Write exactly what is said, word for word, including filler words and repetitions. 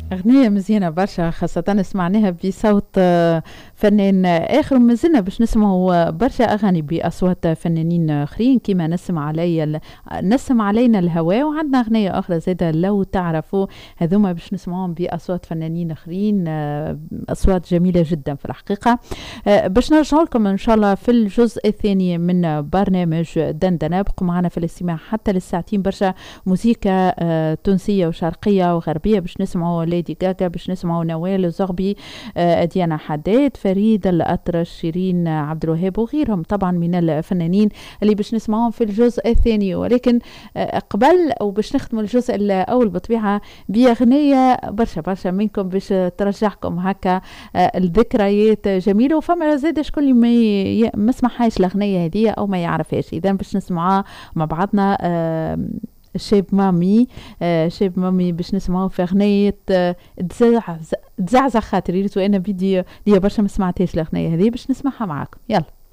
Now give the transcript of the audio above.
أغنية مزيانة برشا، خاصة سمعناها بصوت آه، فنان آخر. وما زلنا باش نسمعوا برشا أغاني بأصوات فنانين آخرين كيما نسم علي ال... نسم علينا الهواء. وعندنا أغنية أخرى زادة لو تعرفوا، هذوما باش نسمعهم بأصوات فنانين آخرين، آه، أصوات جميلة جدا في الحقيقة. آه، باش نرجع لكم إن شاء الله في الجزء الثاني من برنامج دندنة. بقوا معنا في الاستماع حتى للساعتين، برشا موسيقى آه، تونسية وشرقية وغربية. باش نسمعوا ليدي غاغا، باش نسمعوا نوال زغبي، آه، ديانا حداد، فريد الأطرش، شيرين عبد الوهاب وغيرهم طبعا من الفنانين اللي باش نسمعهم في الجزء الثاني. ولكن آه، قبل وباش نختم الجزء الأول بطبيعة بأغنية برشا برشا منكم باش ترجعكم هكا آه، الذكريات جميلة. وفما زاد شكون اللي ما, ي... ما سمعهاش الأغنية هذه أو ما يعرفهاش، إذا باش نسمعها مع بعضنا. آه شيب مامي، آه شيب مامي باش نسمعوا في أغنية آه تزعزع تزعزع خاطري، ريت وانا بدي ليا برشا ما سمعتهاش الأغنية هذه، باش نسمعها معاكم. يلا.